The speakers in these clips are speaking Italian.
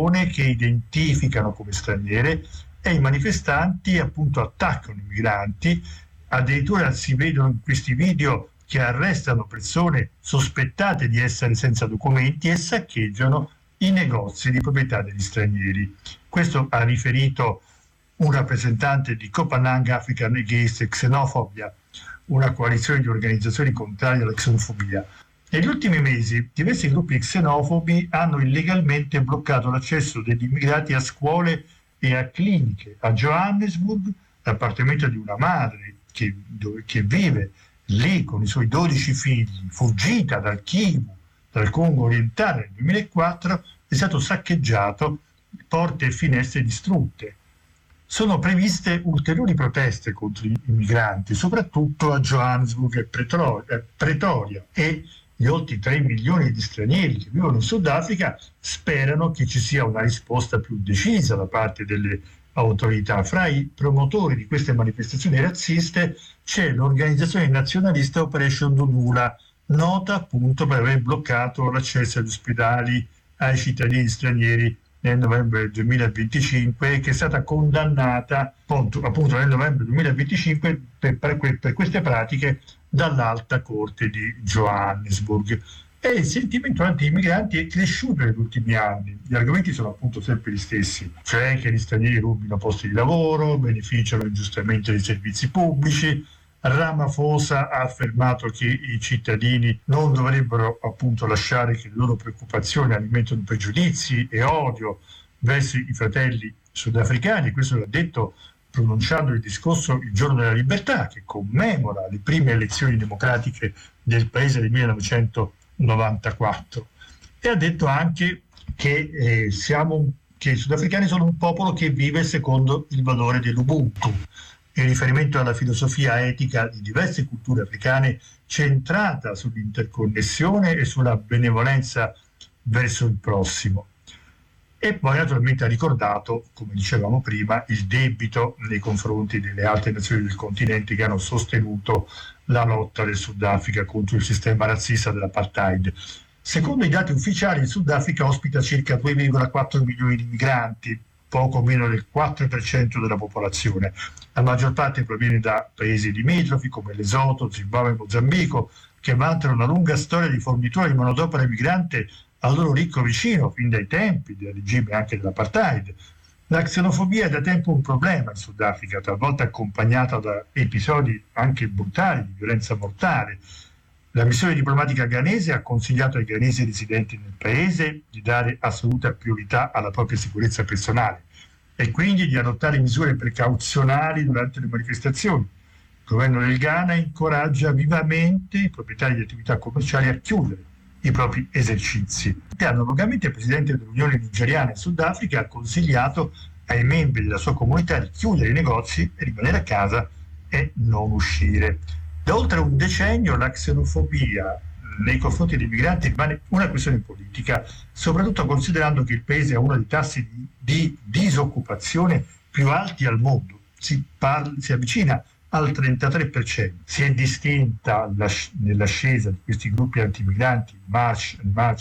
persone che identificano come straniere e i manifestanti appunto attaccano i migranti. Addirittura si vedono in questi video che arrestano persone sospettate di essere senza documenti e saccheggiano i negozi di proprietà degli stranieri. Questo ha riferito un rappresentante di Copenaghen African Against Xenophobia, una coalizione di organizzazioni contrarie alla xenofobia. Negli ultimi mesi diversi gruppi xenofobi hanno illegalmente bloccato l'accesso degli immigrati a scuole e a cliniche. A Johannesburg, l'appartamento di una madre che vive lì con i suoi 12 figli, fuggita dal Kivu, dal Congo orientale nel 2004, è stato saccheggiato, porte e finestre distrutte. Sono previste ulteriori proteste contro i migranti, soprattutto a Johannesburg e Pretoria, e gli oltre 3 milioni di stranieri che vivono in Sudafrica sperano che ci sia una risposta più decisa da parte delle autorità. Fra i promotori di queste manifestazioni razziste c'è l'organizzazione nazionalista Operation Dodula, nota appunto per aver bloccato l'accesso agli ospedali ai cittadini stranieri nel novembre del 2025, che è stata condannata appunto nel novembre 2025 per queste pratiche dall'Alta Corte di Johannesburg. E il sentimento anti-immigranti è cresciuto negli ultimi anni. Gli argomenti sono appunto sempre gli stessi, cioè che gli stranieri rubino posti di lavoro, beneficiano ingiustamente dei servizi pubblici. Ramaphosa ha affermato che i cittadini non dovrebbero appunto lasciare che le loro preoccupazioni alimentino pregiudizi e odio verso i fratelli sudafricani. Questo l'ha detto pronunciando il discorso il giorno della libertà, che commemora le prime elezioni democratiche del paese del 1994, e ha detto anche che i sudafricani sono un popolo che vive secondo il valore dell'Ubuntu, in riferimento alla filosofia etica di diverse culture africane centrata sull'interconnessione e sulla benevolenza verso il prossimo. E poi naturalmente ha ricordato, come dicevamo prima, il debito nei confronti delle altre nazioni del continente che hanno sostenuto la lotta del Sudafrica contro il sistema razzista dell'apartheid. Secondo i dati ufficiali, il Sudafrica ospita circa 2,4 milioni di migranti, poco meno del 4% della popolazione. La maggior parte proviene da paesi limitrofi come Lesotho, Zimbabwe e Mozambico, che vantano una lunga storia di fornitura di manodopera migrante al loro ricco vicino, fin dai tempi del regime anche dell'apartheid. La xenofobia è da tempo un problema in Sudafrica, talvolta accompagnata da episodi anche brutali di violenza mortale. La missione diplomatica ghanese ha consigliato ai ghanesi residenti nel paese di dare assoluta priorità alla propria sicurezza personale e quindi di adottare misure precauzionali durante le manifestazioni. Il governo del Ghana incoraggia vivamente i proprietari di attività commerciali a chiudere i propri esercizi. E analogamente il presidente dell'Unione Nigeriana in Sudafrica ha consigliato ai membri della sua comunità di chiudere i negozi e rimanere a casa e non uscire. Da oltre un decennio la xenofobia nei confronti dei migranti rimane una questione politica, soprattutto considerando che il paese ha uno dei tassi di disoccupazione più alti al mondo. Si avvicina al 33%. Si è distinta nell'ascesa di questi gruppi antimigranti, March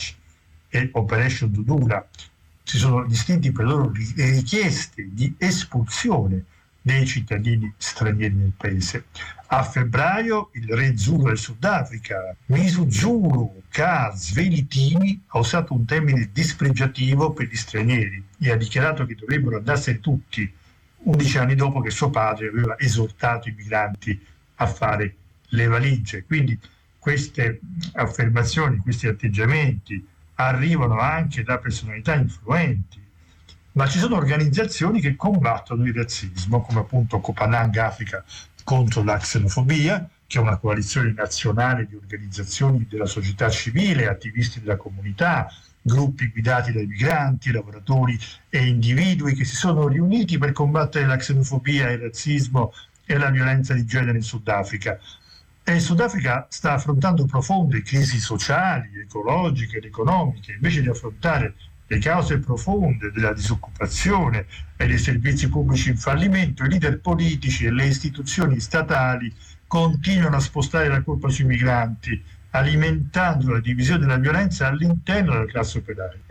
e Operation Dodula. Si sono distinti per le loro richieste di espulsione dei cittadini stranieri nel paese. A febbraio il re Zulu del Sudafrica, Misuzulu Ka Zwelithini, ha usato un termine dispregiativo per gli stranieri e ha dichiarato che dovrebbero andarsene tutti, 11 anni dopo che suo padre aveva esortato i migranti a fare le valigie. Quindi queste affermazioni, questi atteggiamenti arrivano anche da personalità influenti, ma ci sono organizzazioni che combattono il razzismo, come appunto Copenaghen Africa contro la xenofobia, che è una coalizione nazionale di organizzazioni della società civile, attivisti della comunità, gruppi guidati dai migranti, lavoratori e individui che si sono riuniti per combattere la xenofobia, il razzismo e la violenza di genere in Sudafrica. E il Sudafrica sta affrontando profonde crisi sociali, ecologiche ed economiche. Invece di affrontare le cause profonde della disoccupazione e dei servizi pubblici in fallimento, i leader politici e le istituzioni statali continuano a spostare la colpa sui migranti, alimentando la divisione della violenza all'interno della classe operaia. E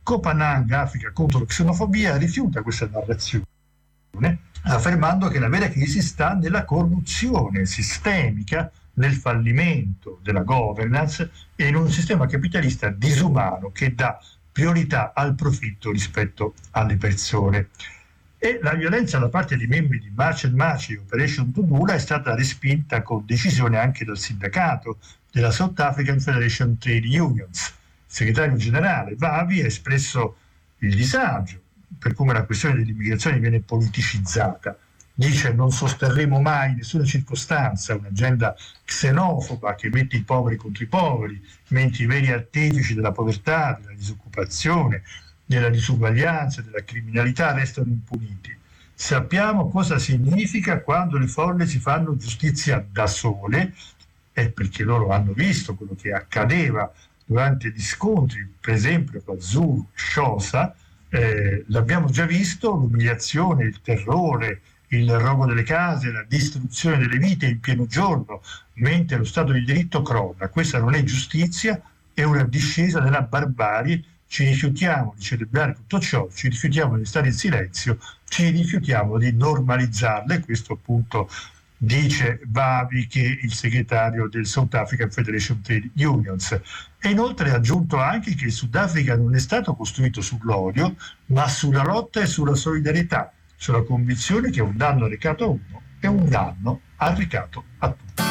Copenaghen, Africa contro la xenofobia, rifiuta questa narrazione, affermando che la vera crisi sta nella corruzione sistemica, nel fallimento della governance e in un sistema capitalista disumano che dà priorità al profitto rispetto alle persone. E la violenza da parte dei membri di March and March e Operation Tudula è stata respinta con decisione anche dal sindacato della South African Federation Trade Unions. Il segretario generale Vavi ha espresso il disagio per come la questione dell'immigrazione viene politicizzata. Dice: non sosterremo mai in nessuna circostanza un'agenda xenofoba che mette i poveri contro i poveri, mentre i veri artefici della povertà, della disoccupazione, della disuguaglianza, della criminalità restano impuniti. Sappiamo cosa significa quando le folle si fanno giustizia da sole, è perché loro hanno visto quello che accadeva durante gli scontri, per esempio con Zulu, Xhosa, l'abbiamo già visto, l'umiliazione, il terrore, il rogo delle case, la distruzione delle vite in pieno giorno, mentre lo Stato di diritto crolla. Questa non è giustizia, è una discesa della barbarie. Ci rifiutiamo di celebrare tutto ciò, ci rifiutiamo di stare in silenzio, ci rifiutiamo di normalizzarle. Questo appunto dice Vavi, che è il segretario del South African Federation Trade Unions. E inoltre ha aggiunto anche che il Sudafrica non è stato costruito sull'odio, ma sulla lotta e sulla solidarietà, sulla convinzione che un danno arrecato a uno è un danno arrecato a tutti.